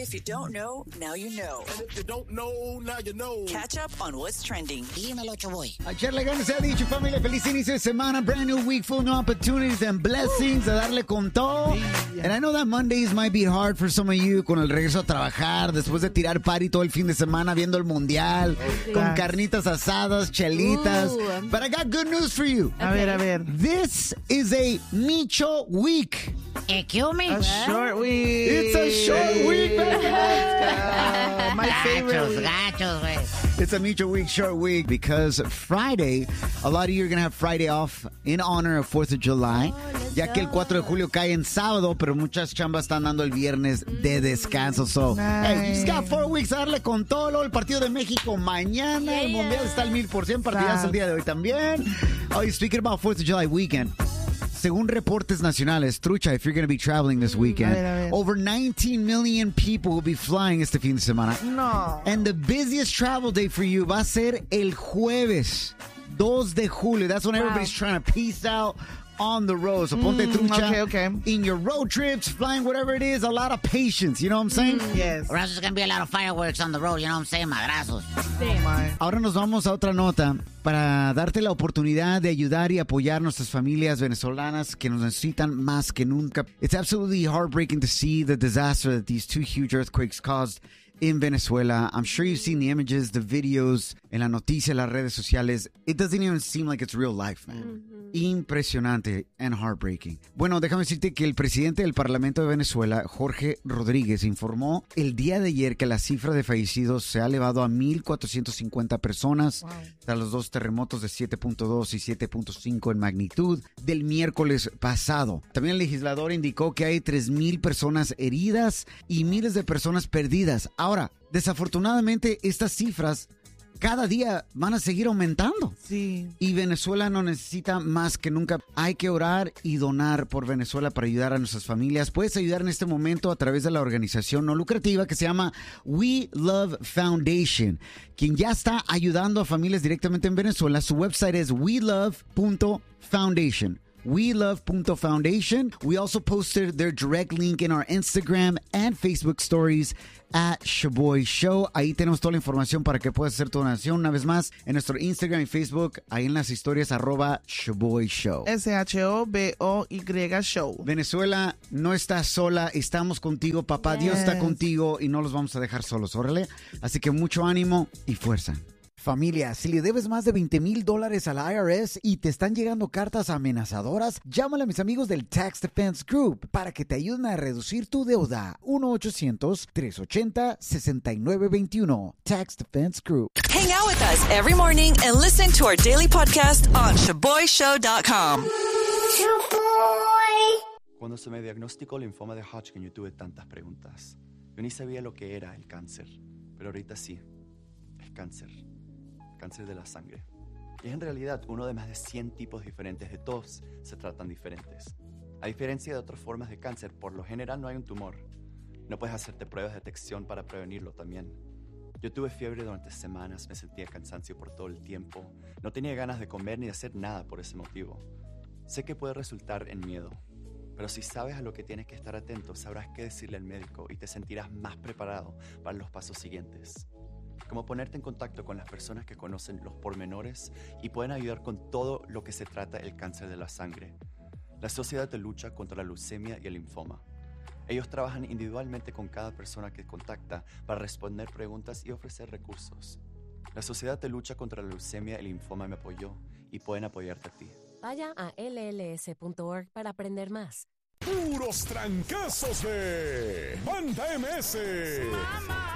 If you don't know, now you know. And if you don't know, now you know. Catch up on what's trending. Dímelo, Choboy. A echarle ganas, se ha dicho, familia. Feliz inicio de semana. Brand new week full of new opportunities and blessings. A darle con todo. And I know that Mondays might be hard for some of you con el regreso a trabajar, después de tirar party todo el fin de semana viendo el mundial, con carnitas asadas, chelitas. But I got good news for you. A ver. This is a Micho week. Excuse me. A short week. It's a short week, baby. My favorite week. Gachos, güey. It's a Micho week, short week, because Friday, a lot of you are going to have Friday off in honor of 4th of July, ya que el 4 de julio cae en sábado, pero muchas chambas están dando el viernes de descanso. So, hey, you just got 4 weeks a darle con todo. El partido de México mañana, el mundial está al 1000%, partidazo el día de hoy también. Oh, speaking about 4th of July weekend. Según reportes nacionales, trucha, if you're going to be traveling this weekend, a ver. over 19 million people will be flying este fin de semana. No. And the busiest travel day for you va a ser el jueves, 2 de julio. That's when everybody's trying to peace out on the road. So ponte trucha okay. in your road trips, flying, whatever it is, a lot of patience. You know what I'm saying? Yes. Or else there's going to be a lot of fireworks on the road, you know what I'm saying? Madrazos. Oh, my. Ahora nos vamos a otra nota para darte la oportunidad de ayudar y apoyar nuestras familias venezolanas que nos necesitan más que nunca. It's absolutely heartbreaking to see the disaster that these 2 huge earthquakes caused in Venezuela. I'm sure you've seen the images, the videos, en la noticia, en las redes sociales. It doesn't even seem like it's real life, man. Impresionante and heartbreaking. Bueno, déjame decirte que el presidente del Parlamento de Venezuela, Jorge Rodríguez, informó el día de ayer que la cifra de fallecidos se ha elevado a 1,450 personas tras los 2 terremotos de 7.2 y 7.5 en magnitud del miércoles pasado. También el legislador indicó que hay 3,000 personas heridas y miles de personas perdidas. Ahora, desafortunadamente, estas cifras cada día van a seguir aumentando. Sí. Y Venezuela no necesita más que nunca. Hay que orar y donar por Venezuela para ayudar a nuestras familias. Puedes ayudar en este momento a través de la organización no lucrativa que se llama We Love Foundation, quien ya está ayudando a familias directamente en Venezuela. Su website es welove.foundation. welove.foundation. We also posted their direct link in our Instagram and Facebook stories at Shoboy Show. Ahí tenemos toda la información para que puedas hacer tu donación. Una vez más, en nuestro Instagram y Facebook, ahí en las historias, @Shoboy Show. SHOBOY Show. Venezuela no está sola, estamos contigo, papá. Dios está contigo y no los vamos a dejar solos, órale. Así que mucho ánimo y fuerza. Familia, si le debes más de $20,000 al IRS y te están llegando cartas amenazadoras, llámale a mis amigos del Tax Defense Group para que te ayuden a reducir tu deuda. 1-800-380-6921. Tax Defense Group. Hang out with us every morning and listen to our daily podcast on ShoboyShow.com. Cuando se me diagnosticó linfoma de Hodgkin, yo tuve tantas preguntas. Yo ni sabía lo que era el cáncer, pero ahorita sí, es cáncer de la sangre. Y es en realidad uno de más de 100 tipos diferentes, de todos se tratan diferentes. A diferencia de otras formas de cáncer, por lo general no hay un tumor. No puedes hacerte pruebas de detección para prevenirlo también. Yo tuve fiebre durante semanas, me sentía cansancio por todo el tiempo, no tenía ganas de comer ni de hacer nada por ese motivo. Sé que puede resultar en miedo, pero si sabes a lo que tienes que estar atento, sabrás qué decirle al médico y te sentirás más preparado para los pasos siguientes. Como ponerte en contacto con las personas que conocen los pormenores y pueden ayudar con todo lo que se trata el cáncer de la sangre. La Sociedad de Lucha contra la Leucemia y el Linfoma. Ellos trabajan individualmente con cada persona que contacta para responder preguntas y ofrecer recursos. La Sociedad de Lucha contra la Leucemia y el Linfoma me apoyó y pueden apoyarte a ti. Vaya a lls.org para aprender más. Puros trancazos de Banda MS.